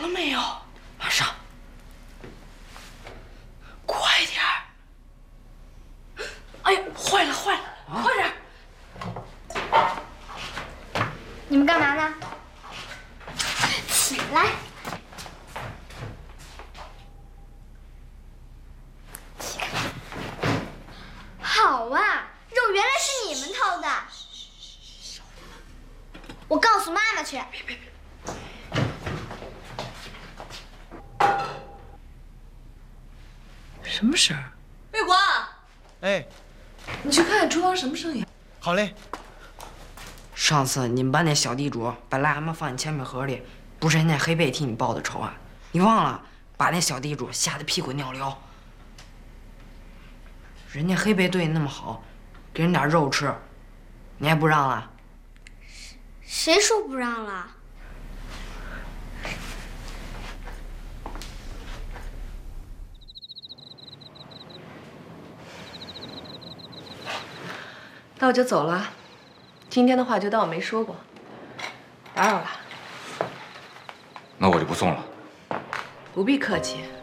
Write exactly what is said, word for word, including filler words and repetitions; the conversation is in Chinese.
了没有？马上，快点儿！哎呀，坏了坏了，啊、快点儿！ 你们干嘛呢？起来！好啊，肉原来是你们偷的！我告诉妈妈去。别别别！ 什么声儿？ 玉国， 哎， 你去看看厨房什么声音？ 好嘞。 上次你们班那小地主把癞蛤蟆放你铅笔盒里，不是人家黑贝替你报的仇啊？你忘了把那小地主吓得屁滚尿流？人家黑贝对你那么好，给人点肉吃，你还不让了？ 谁说不让了？ 那我就走了，今天的话就当我没说过，打扰了。 那我就不送了。 不必客气。